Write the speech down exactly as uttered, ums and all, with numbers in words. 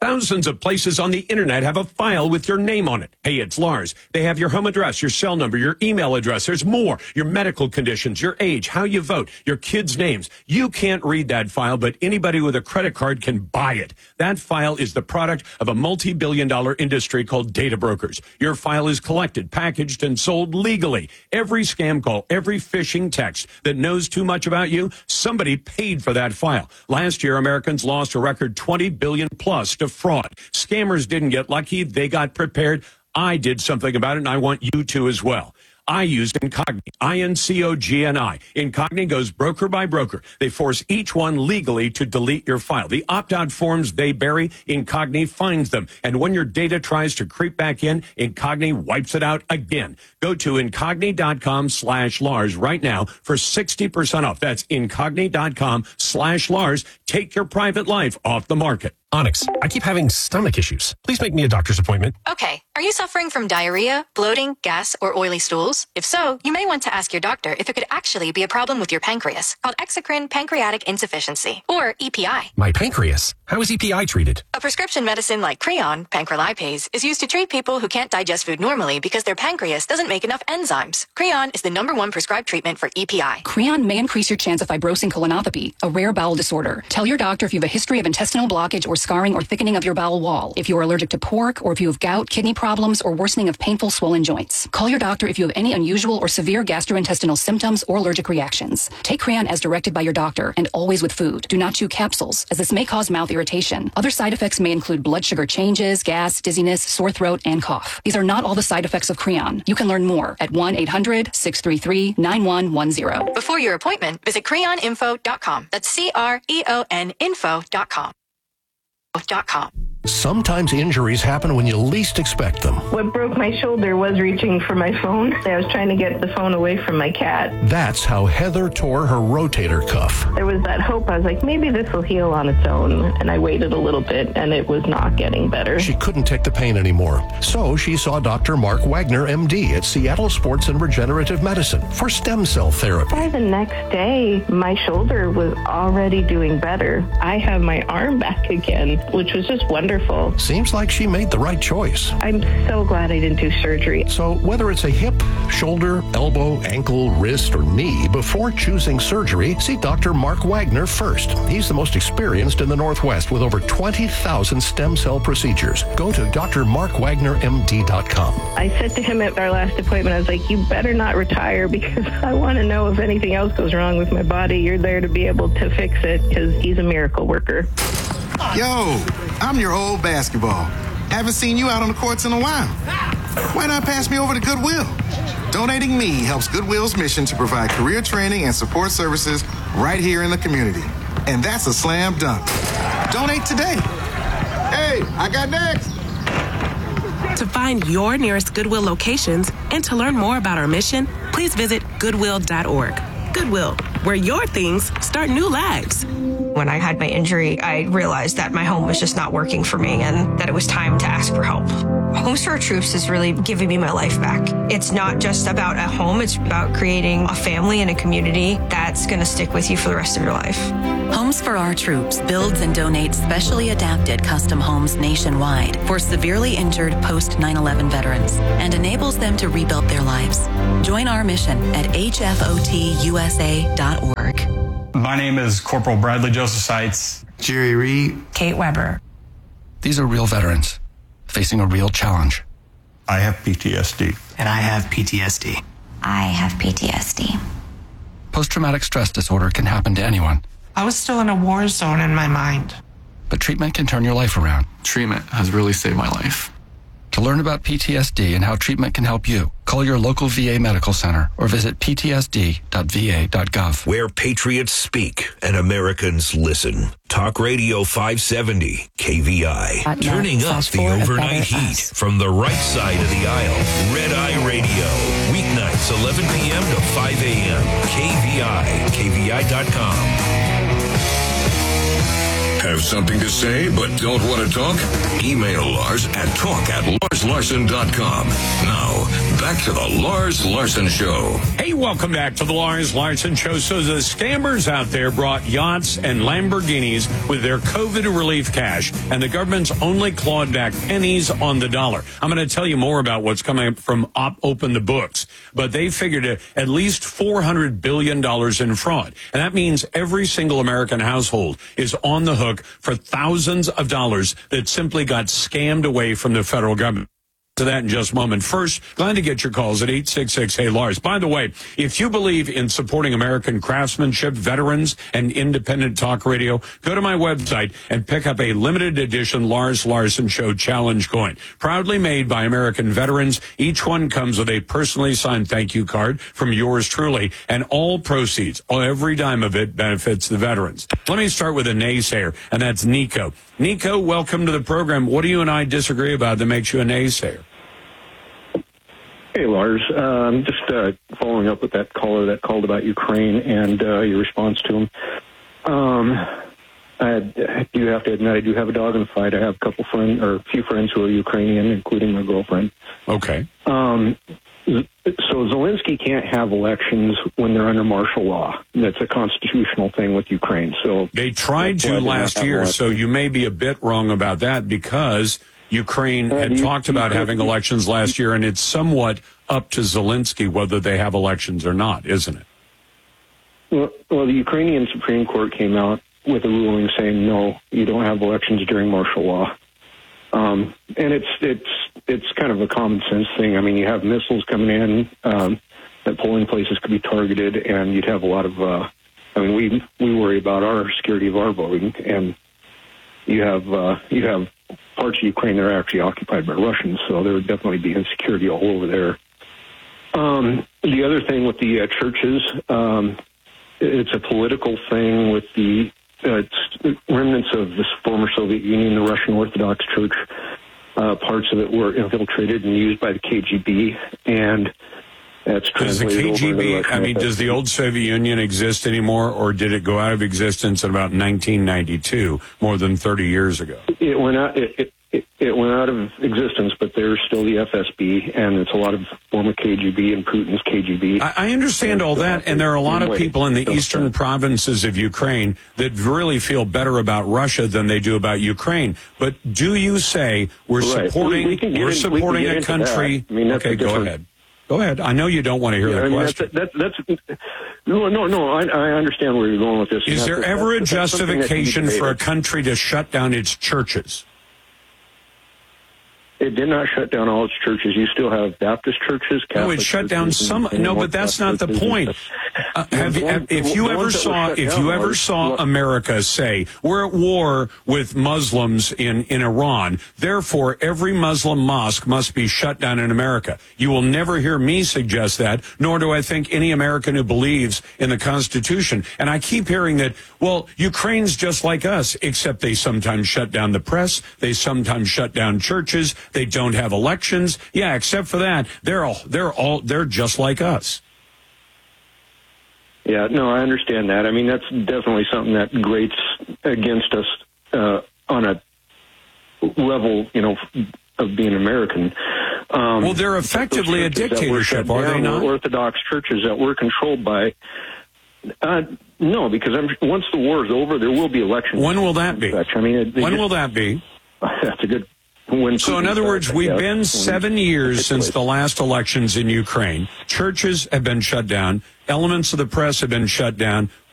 Thousands of places on the internet have a file with your name on it. Hey, it's Lars. They have your home address, your cell number, your email address. There's more. Your medical conditions, your age, how you vote, your kids' names. You can't read that file, but anybody with a credit card can buy it. That file is the product of a multi-billion dollar industry called data brokers. Your file is collected, packaged, and sold legally. Every scam call, every phishing text that knows too much about you, somebody paid for that file. Last year, Americans lost a record twenty billion dollars plus to fraud. Scammers didn't get lucky. They got prepared. I did something about it, and I want you to as well. I used Incogni, I N C O G N I. Incogni goes broker by broker. They force each one legally to delete your file. The opt-out forms they bury, Incogni finds them. And when your data tries to creep back in, Incogni wipes it out again. Go to Incogni.com slash Lars right now for sixty percent off. That's Incogni.com slash Lars. Take your private life off the market. Onyx, I keep having stomach issues. Please make me a doctor's appointment. Okay. Are you suffering from diarrhea, bloating, gas, or oily stools? If so, you may want to ask your doctor if it could actually be a problem with your pancreas, called exocrine pancreatic insufficiency, or E P I. My pancreas? How is E P I treated? A prescription medicine like Creon, pancrelipase, is used to treat people who can't digest food normally because their pancreas doesn't make enough enzymes. Creon is the number one prescribed treatment for E P I. Creon may increase your chance of fibrosing colonopathy, a rare bowel disorder. Tell your doctor if you have a history of intestinal blockage or scarring or thickening of your bowel wall, if you are allergic to pork, or if you have gout, kidney problems, or worsening of painful swollen joints. Call your doctor if you have any unusual or severe gastrointestinal symptoms or allergic reactions. Take Creon as directed by your doctor and always with food. Do not chew capsules, as this may cause mouth irritation. Other side effects may include blood sugar changes, gas, dizziness, sore throat, and cough. These are not all the side effects of Creon. You can learn more at one eight hundred six three three nine one one zero. Before your appointment, visit creon info dot com. That's C R E O N info dot com. .com. Sometimes injuries happen when you least expect them. What broke my shoulder was reaching for my phone. I was trying to get the phone away from my cat. That's how Heather tore her rotator cuff. There was that hope. I was like, maybe this will heal on its own. And I waited a little bit, and it was not getting better. She couldn't take the pain anymore. So she saw Doctor Mark Wagner, M D, at Seattle Sports and Regenerative Medicine for stem cell therapy. By the next day, my shoulder was already doing better. I have my arm back again, which was just wonderful. Seems like she made the right choice. I'm so glad I didn't do surgery. So whether it's a hip, shoulder, elbow, ankle, wrist, or knee, before choosing surgery, see Doctor Mark Wagner first. He's the most experienced in the Northwest with over twenty thousand stem cell procedures. Go to D R mark wagner M D dot com. I said to him at our last appointment, I was like, you better not retire because I want to know if anything else goes wrong with my body. You're there to be able to fix it because he's a miracle worker. Yo, I'm your old basketball. Haven't seen you out on the courts in a while. Why not pass me over to Goodwill? Donating me helps Goodwill's mission to provide career training and support services right here in the community. And that's a slam dunk. Donate today. Hey, I got next. To find your nearest Goodwill locations and to learn more about our mission, please visit goodwill dot org. Goodwill, where your things start new lives. When I had my injury, I realized that my home was just not working for me and that it was time to ask for help. Homes for Our Troops is really giving me my life back. It's not just about a home, it's about creating a family and a community that's going to stick with you for the rest of your life. Homes for Our Troops builds and donates specially adapted custom homes nationwide for severely injured post nine eleven veterans and enables them to rebuild their lives. Join our mission at H F O T U S A dot org. My name is Corporal Bradley Joseph Seitz. Jerry Reed. Kate Weber. These are real veterans facing a real challenge. I have P T S D. And I have P T S D. I have P T S D. Post-traumatic stress disorder can happen to anyone. I was still in a war zone in my mind. But treatment can turn your life around. Treatment has really saved my life. To learn about P T S D and how treatment can help you, call your local V A medical center or visit p t s d dot v a dot gov. Where patriots speak and Americans listen. Talk Radio five seventy, K V I. At Turning night, up slash the four overnight at heat us. from the right side of the aisle. Red Eye Radio. Weeknights, eleven p.m. to five a.m. K V I, K V I dot com. Have something to say but don't want to talk? Email Lars at talk at lars larson dot com. Now, back to the Lars Larson Show. Hey, welcome back to the Lars Larson Show. So the scammers out there brought yachts and Lamborghinis with their COVID relief cash, and the government's only clawed back pennies on the dollar. I'm going to tell you more about what's coming from Op Open the Books, but they figured at least four hundred billion dollars in fraud. And that means every single American household is on the hook for thousands of dollars that simply got scammed away from the federal government. To that in just a moment. First, glad to get your calls at eight six six, hey Lars. By the way, if you believe in supporting American craftsmanship, veterans, and independent talk radio, go to my website and pick up a limited edition Lars Larson Show Challenge coin. Proudly made by American veterans. Each one comes with a personally signed thank you card from yours truly, and all proceeds, every dime of it, benefits the veterans. Let me start with a naysayer, and that's Nico. Nico, welcome to the program. What do you and I disagree about that makes you a naysayer? Hey, Lars. Um, just uh, following up with that caller that called about Ukraine and uh, your response to him. Um, I do have to admit I do have a dog in the fight. I have a couple friends, or a few friends who are Ukrainian, including my girlfriend. Okay. Um, so Zelensky can't have elections when they're under martial law. That's a constitutional thing with Ukraine. So they tried to last year, so you may be a bit wrong about that because Ukraine had talked about having elections last year, and it's somewhat up to Zelensky whether they have elections or not, isn't it? Well, well, the Ukrainian Supreme Court came out with a ruling saying, no, you don't have elections during martial law. Um, and it's it's it's kind of a common sense thing. I mean, you have missiles coming in, um, that polling places could be targeted, and you'd have a lot of, uh, I mean, we we worry about our security of our voting, and you have uh, you have parts of Ukraine that are actually occupied by Russians, so there would definitely be insecurity all over there. Um, the other thing with the uh, churches, um, it's a political thing with the uh, remnants of this former Soviet Union, the Russian Orthodox Church. Uh, parts of it were infiltrated and used by the K G B, and that's does the K G B, I mean, does the old Soviet Union exist anymore, or did it go out of existence in about nineteen ninety-two, more than thirty years ago? It went out. It, it, it, it went out of existence, but there's still the F S B, and it's a lot of former K G B and Putin's K G B. I, I understand all that, and there are a lot of people in the eastern provinces of Ukraine that really feel better about Russia than they do about Ukraine. But do you say we're Right. supporting We- we can get we're in- we can supporting get a into country? that. I mean, that's okay, a go different- ahead. Go ahead. I know you don't want to hear Yeah, that I mean, question. That's, that's, that's, no, no, no. I, I understand where you're going with this. Is That's- there that's- ever a that's something that can be justification for a debated. country to shut down its churches? It did not shut down all its churches. You still have Baptist churches, Catholic No, it shut down churches, some. and- No, and but that's not the Orthodox point. churches. Uh, have, you- have, if you The ever ones that were saw, shut if down you ever are- saw America say we're at war with Muslims in in Iran, therefore every Muslim mosque must be shut down in America. You will never hear me suggest that, nor do I think any American who believes in the Constitution. And I keep hearing that. Well, Ukraine's just like us, except they sometimes shut down the press, they sometimes shut down churches, they don't have elections. Yeah, except for that, they're all they're all they're just like us. Yeah, no, I understand that. I mean, that's definitely something that grates against us uh, on a level, you know, of being American. Um, Well, they're effectively a those churches that were dictatorship, shut are they down not? were Orthodox churches that were controlled by. Uh, no, because I'm, once the war is over, there will be elections. When will that be? I mean, it, they When just- will that be? That's a good. When So, in Putin other words, starts, we've yes, been when- seven years since the last elections in Ukraine. Churches have been shut down. Elements of the press have been shut down.